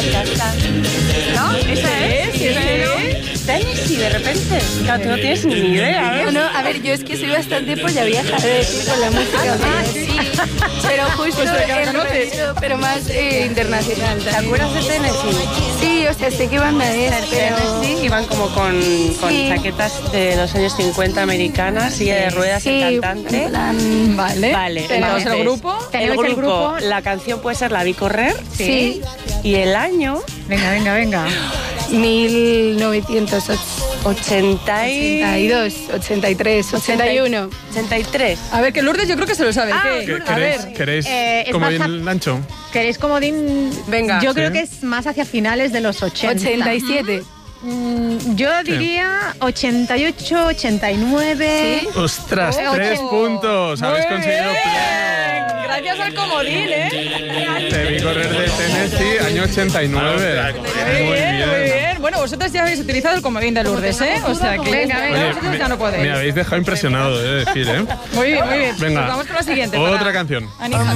¿No? ¿Esa es? Sí. Tennessee, de repente. Claro, tú no tienes ni idea, ¿eh? No, a ver, yo es que soy bastante polla vieja con la música. Sí. Pero justo el rollo, pero más internacional. ¿Te acuerdas de Tennessee? Sí, o sea, sé qué banda es, pero... Tennessee iban como con chaquetas de los años 50 americanas, silla de ruedas, el cantante. En plan... Vale. ¿Tenemos el grupo? El grupo, la canción puede ser La vi correr. Sí. Y el año... Venga. 1982, 83, 81. 83. A ver, que Lourdes yo creo que se lo sabe. ¿Queréis es comodín Lancho? ¿Queréis comodín? Venga. Yo creo que es más hacia finales de los 80. 87. Yo diría 88, 89. ¿Sí? ¡Ostras! 3 puntos. Habéis conseguido pleno. Gracias al comodín, Te vi correr de Tennessee, año 89. Muy bien. Bueno, vosotros ya habéis utilizado el comodín de Lourdes, ¿eh? O sea que Venga, vosotros ya no podéis. Me habéis dejado impresionado, he de decir, ¿eh? Muy bien. Venga. Pues vamos con la siguiente. Otra canción. Anija.